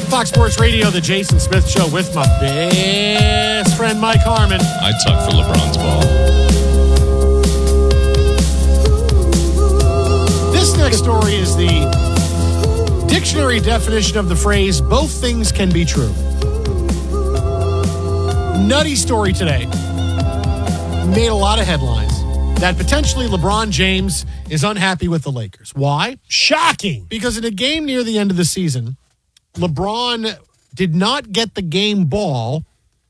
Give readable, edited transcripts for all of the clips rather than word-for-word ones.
Fox Sports Radio, the Jason Smith Show with my best friend Mike Harmon. I'd tuck for LeBron's ball. This next story is the dictionary definition of the phrase, both things can be true. Nutty story today. Made a lot of headlines. That potentially LeBron James is unhappy with the Lakers. Why? Shocking. Because in a game near the end of the season, LeBron did not get the game ball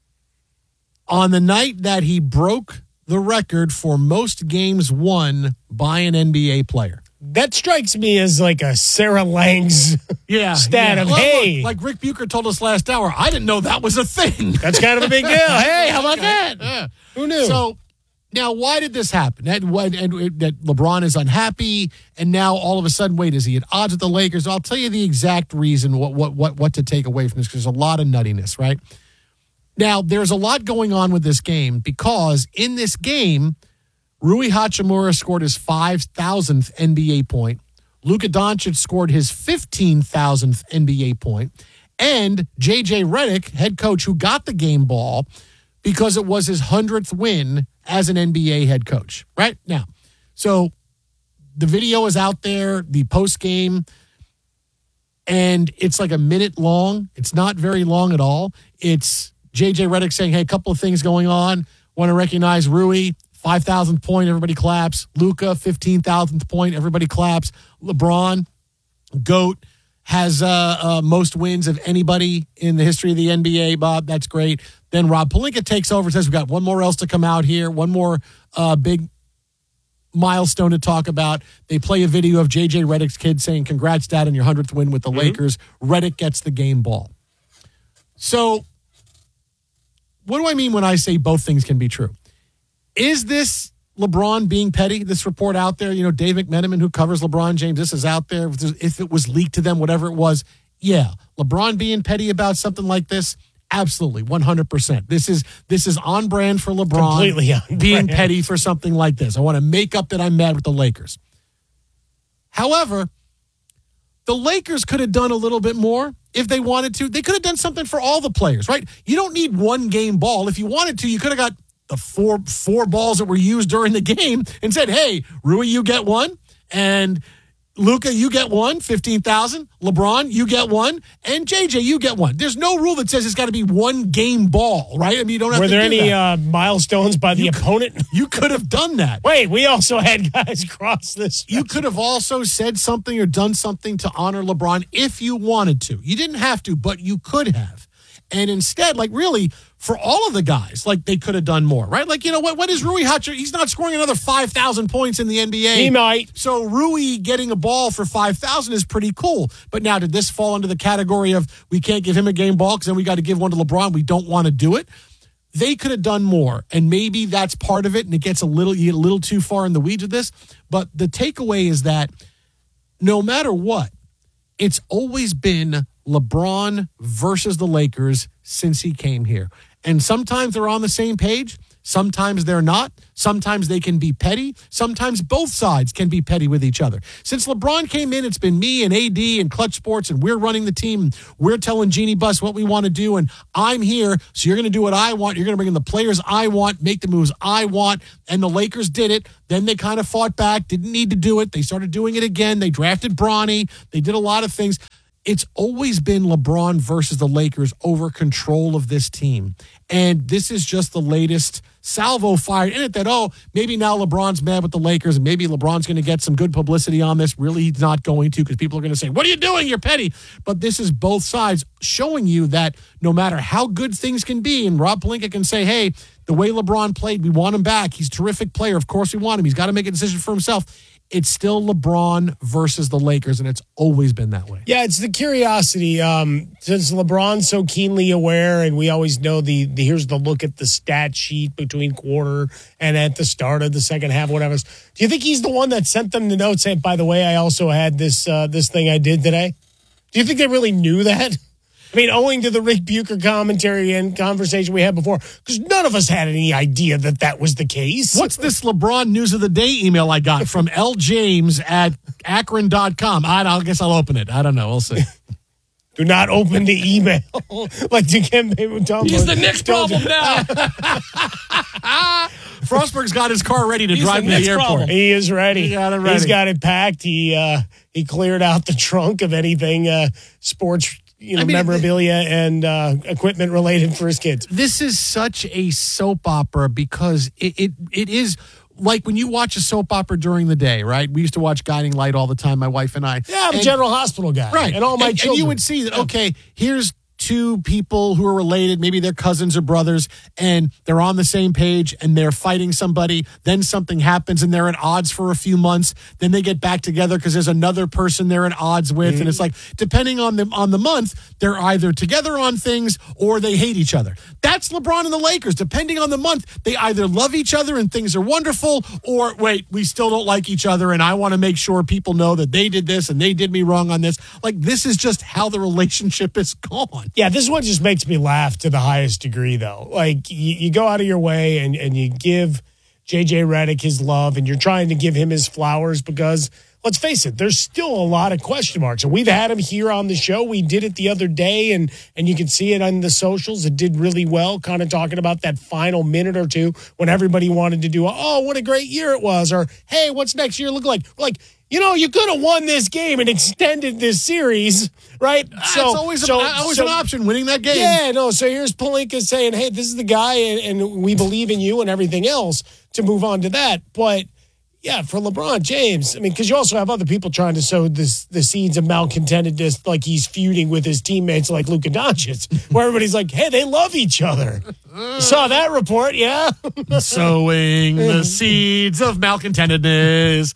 on the night that he broke the record for most games won by an NBA player. That strikes me as like a Sarah Lang's stat of, Well, hey. look, like Rick Bucher told us last hour, I didn't know that was a thing. That's kind of a big deal. Hey, how about that? Yeah. Who knew? So now, why did this happen? That LeBron is unhappy, and now all of a sudden, wait, is he at odds with the Lakers? I'll tell you the exact reason what to take away from this, because there's a lot of nuttiness, right? Now, there's a lot going on with this game, because in this game, Rui Hachimura scored his 5,000th NBA point. Luka Doncic scored his 15,000th NBA point. And J.J. Redick, head coach, who got the game ball because it was his 100th win as an NBA head coach. Right? Now, so the video is out there, the post-game, and it's like a minute long. It's not very long at all. It's J.J. Redick saying, hey, a couple of things going on. Want to recognize Rui. 5,000th point, everybody claps. Luka, 15,000th point, everybody claps. LeBron, GOAT, has most wins of anybody in the history of the NBA, Bob. That's great. Then Rob Pelinka takes over and says, we've got one more else to come out here, one more big milestone to talk about. They play a video of J.J. Redick's kid saying, congrats, Dad, on your 100th win with the Lakers. Redick gets the game ball. So what do I mean when I say both things can be true? Is this LeBron being petty? This report out there, you know, Dave McMenamin, who covers LeBron James, this is out there. If it was leaked to them, whatever it was, yeah. LeBron being petty about something like this, absolutely, 100%. This is on brand for LeBron. Completely on being brand. petty for something like this. I want to make up that I'm mad with the Lakers. However, the Lakers could have done a little bit more if they wanted to. They could have done something for all the players, right? You don't need one game ball. If you wanted to, you could have got the four balls that were used during the game and said, hey, Rui, you get one, and Luka, you get one, 15,000. LeBron, you get one, and JJ, you get one. There's no rule that says it's got to be one game ball, right? I mean, you don't have Were to there do any that. milestones by the opponent? You could have done that. Wait, we also had guys cross this. You could have also said something or done something to honor LeBron if you wanted to. You didn't have to, but you could have. And instead, like really, for all of the guys, like they could have done more, right? Like, you know, what is Rui Hachimura? He's not scoring another 5,000 points in the NBA. He might. So Rui getting a ball for 5,000 is pretty cool. But now, did this fall into the category of we can't give him a game ball because then we got to give one to LeBron? We don't want to do it. They could have done more, and maybe that's part of it, and it gets a little too far in the weeds with this. But the takeaway is that no matter what, it's always been LeBron versus the Lakers since he came here. And sometimes they're on the same page. Sometimes they're not. Sometimes they can be petty. Sometimes both sides can be petty with each other. Since LeBron came in, it's been me and AD and Clutch Sports, and we're running the team. We're telling Jeannie Buss what we want to do, and I'm here, so you're going to do what I want. You're going to bring in the players I want, make the moves I want, and the Lakers did it. Then they kind of fought back, didn't need to do it. They started doing it again. They drafted Bronny. They did a lot of things. It's always been LeBron versus the Lakers over control of this team. And this is just the latest salvo fired in it that, oh, maybe now LeBron's mad with the Lakers and maybe LeBron's going to get some good publicity on this. Really, he's not going to, because people are going to say, what are you doing? You're petty. But this is both sides showing you that no matter how good things can be, and Rob Pelinka can say, hey, the way LeBron played, we want him back. He's a terrific player. Of course we want him. He's got to make a decision for himself. It's still LeBron versus the Lakers, and it's always been that way. Yeah, it's the curiosity. Since LeBron's so keenly aware, and we always know the here's the look at the stat sheet between quarter and at the start of the second half, whatever. Do you think he's the one that sent them the note saying, by the way, I also had this thing I did today? Do you think they really knew that? I mean, owing to the Rick Bucher commentary and conversation we had before, because none of us had any idea that was the case. What's this LeBron News of the Day email I got from L. James at Akron.com? I guess I'll open it. I don't know. We'll see. Do not open the email. Like Dikembe Mutombo. He's the Knicks problem now. Frostberg's got his car ready to drive to the airport. problem. He is ready. He got it ready. He's got it packed. He cleared out the trunk of anything sports, memorabilia and equipment related for his kids. This is such a soap opera because it is like when you watch a soap opera during the day, right? We used to watch Guiding Light all the time, my wife and I. Yeah, I'm a General Hospital guy. Right. And all my children. And you would see that, okay, here's two people who are related, maybe they're cousins or brothers, and they're on the same page and they're fighting somebody. Then something happens and they're at odds for a few months. Then they get back together because there's another person they're at odds with. And it's like, depending on the month, they're either together on things or they hate each other. That's LeBron and the Lakers. Depending on the month, they either love each other and things are wonderful, or wait, we still don't like each other and I want to make sure people know that they did this and they did me wrong on this. Like, this is just how the relationship is gone. Yeah, this one just makes me laugh to the highest degree, though. Like, you go out of your way and you give J.J. Redick his love, and you're trying to give him his flowers because, let's face it, there's still a lot of question marks. And we've had him here on the show. We did it the other day, and you can see it on the socials. It did really well, kind of talking about that final minute or two when everybody wanted to do, oh, what a great year it was, or, hey, what's next year look like? Like, you could have won this game and extended this series, right? It's always an option, winning that game. Yeah, no, so here's Pelinka saying, hey, this is the guy, and we believe in you and everything else to move on to that. But, yeah, for LeBron James, I mean, because you also have other people trying to sow the seeds of malcontentedness, like he's feuding with his teammates like Luka Doncic, where everybody's like, hey, they love each other. You saw that report, yeah? Sowing the seeds of malcontentedness.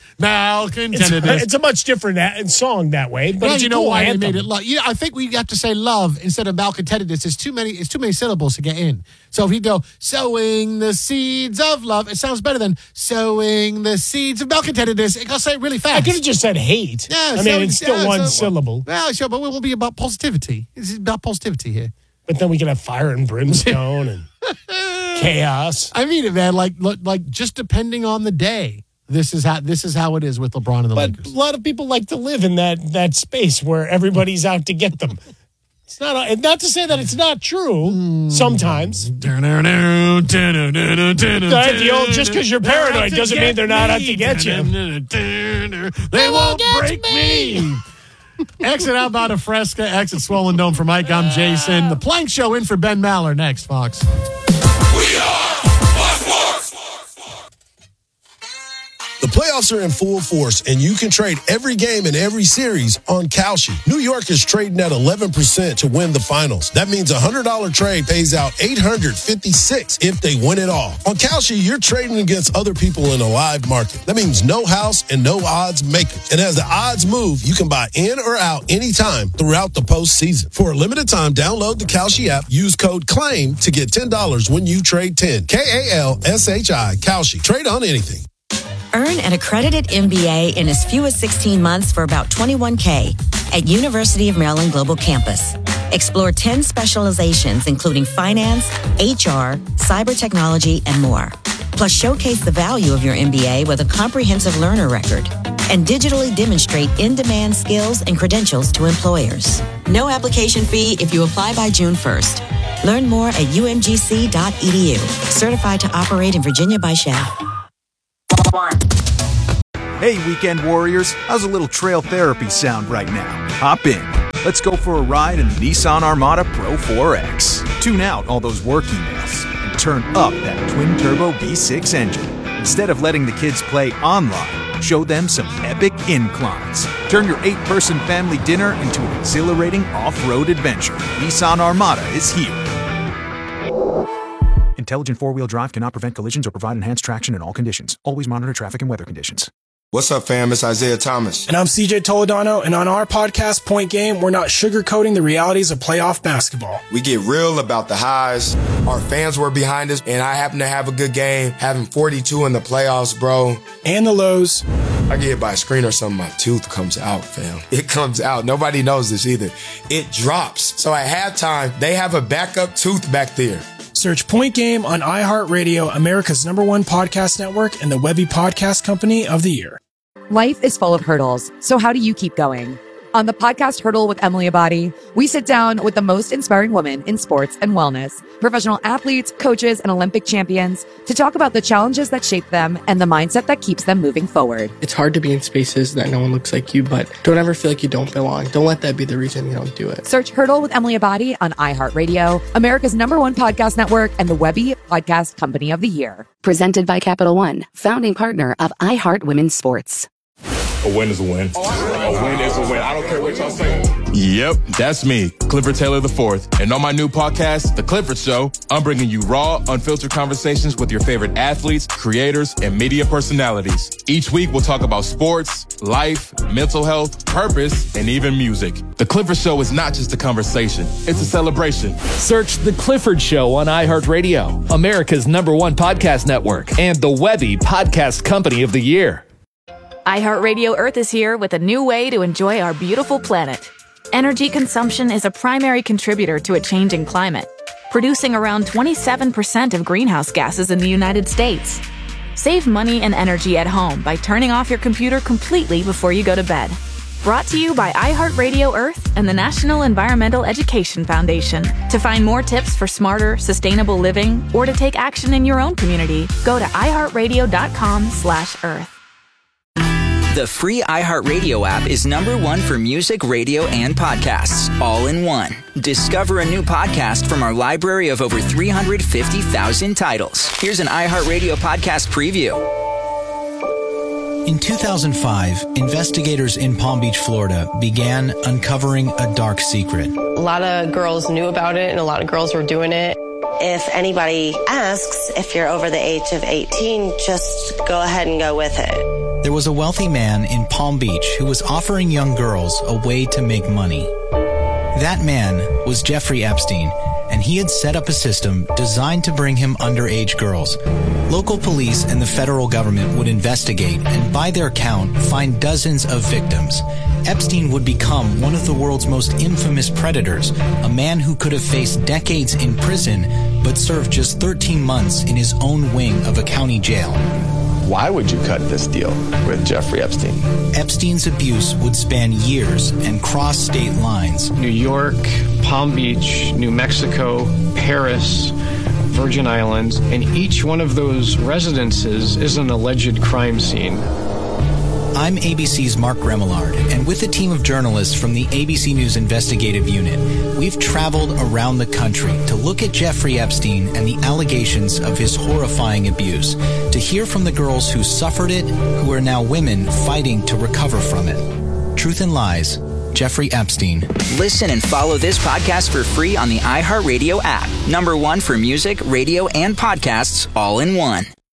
It's a much different song that way, but well, it's you know cool why anthem. they made it love. Yeah, I think we have to say love instead of malcontentedness. It's too many syllables to get in. So if you go sowing the seeds of love, it sounds better than sowing the seeds of malcontentedness. I'll say it really fast. I could have just said hate. Yeah, it's still one syllable. Well, sure, but we'll be about positivity. It's about positivity here. But then we can have fire and brimstone and chaos. I mean it, man. Like just depending on the day. This is how it is with LeBron and the Lakers. But a lot of people like to live in that space where everybody's out to get them. It's not to say that it's not true. Sometimes. Just because you're paranoid doesn't mean they're not out to get you. They won't break me. Exit outbound of Fresca, exit Swollen Dome for Mike. I'm Jason. The Plank Show in for Ben Maller next, Fox. We are Fox Sports. The playoffs are in full force, and you can trade every game in every series on Kalshi. New York is trading at 11% to win the finals. That means a $100 trade pays out $856 if they win it all. On Kalshi, you're trading against other people in a live market. That means no house and no odds makers. And as the odds move, you can buy in or out anytime throughout the postseason. For a limited time, download the Kalshi app, use code CLAIM to get $10 when you trade 10. KALSHI, Kalshi. Trade on anything. Earn an accredited MBA in as few as 16 months for about $21K at University of Maryland Global Campus. Explore 10 specializations, including finance, HR, cyber technology, and more. Plus, showcase the value of your MBA with a comprehensive learner record and digitally demonstrate in-demand skills and credentials to employers. No application fee if you apply by June 1st. Learn more at umgc.edu. Certified to operate in Virginia by Shell. Hey, weekend warriors, how's a little trail therapy sound right now? Hop in. Let's go for a ride in the Nissan Armada Pro 4X. Tune out all those work emails and turn up that twin-turbo V6 engine. Instead of letting the kids play online, show them some epic inclines. Turn your 8-person family dinner into an exhilarating off-road adventure. Nissan Armada is here. Intelligent four-wheel drive cannot prevent collisions or provide enhanced traction in all conditions. Always monitor traffic and weather conditions. What's up, fam? It's Isaiah Thomas. And I'm CJ Toledano, and on our podcast, Point Game, we're not sugarcoating the realities of playoff basketball. We get real about the highs. Our fans were behind us, and I happen to have a good game, having 42 in the playoffs, bro. And the lows. I get hit by a screen or something, my tooth comes out, fam. It comes out. Nobody knows this either. It drops. So at halftime, they have a backup tooth back there. Search Point Game on iHeartRadio, America's #1 podcast network, and the Webby Podcast Company of the Year. Life is full of hurdles, so how do you keep going? On the podcast Hurdle with Emily Abadi, we sit down with the most inspiring women in sports and wellness, professional athletes, coaches, and Olympic champions to talk about the challenges that shape them and the mindset that keeps them moving forward. It's hard to be in spaces that no one looks like you, but don't ever feel like you don't belong. Don't let that be the reason you don't do it. Search Hurdle with Emily Abadi on iHeartRadio, America's #1 podcast network, and the Webby Podcast Company of the Year. Presented by Capital One, founding partner of iHeart Women's Sports. A win is a win. A win is a win. I don't care what y'all say. Yep, that's me, Clifford Taylor IV. And on my new podcast, The Clifford Show, I'm bringing you raw, unfiltered conversations with your favorite athletes, creators, and media personalities. Each week, we'll talk about sports, life, mental health, purpose, and even music. The Clifford Show is not just a conversation, it's a celebration. Search The Clifford Show on iHeartRadio, America's #1 podcast network, and the Webby Podcast Company of the Year. iHeartRadio Earth is here with a new way to enjoy our beautiful planet. Energy consumption is a primary contributor to a changing climate, producing around 27% of greenhouse gases in the United States. Save money and energy at home by turning off your computer completely before you go to bed. Brought to you by iHeartRadio Earth and the National Environmental Education Foundation. To find more tips for smarter, sustainable living or to take action in your own community, go to iHeartRadio.com/Earth. The free iHeartRadio app is #1 for music, radio, and podcasts, all in one. Discover a new podcast from our library of over 350,000 titles. Here's an iHeartRadio podcast preview. In 2005, investigators in Palm Beach, Florida, began uncovering a dark secret. A lot of girls knew about it, and a lot of girls were doing it. If anybody asks if you're over the age of 18, just go ahead and go with it. There was a wealthy man in Palm Beach who was offering young girls a way to make money. That man was Jeffrey Epstein, and he had set up a system designed to bring him underage girls. Local police and the federal government would investigate and, by their count, find dozens of victims. Epstein would become one of the world's most infamous predators, a man who could have faced decades in prison but served just 13 months in his own wing of a county jail. Why would you cut this deal with Jeffrey Epstein? Epstein's abuse would span years and cross state lines. New York, Palm Beach, New Mexico, Paris, Virgin Islands, and each one of those residences is an alleged crime scene. I'm ABC's Mark Remillard, and with a team of journalists from the ABC News Investigative Unit, we've traveled around the country to look at Jeffrey Epstein and the allegations of his horrifying abuse, to hear from the girls who suffered it, who are now women fighting to recover from it. Truth and Lies, Jeffrey Epstein. Listen and follow this podcast for free on the iHeartRadio app. #1 for music, radio, and podcasts, all in one.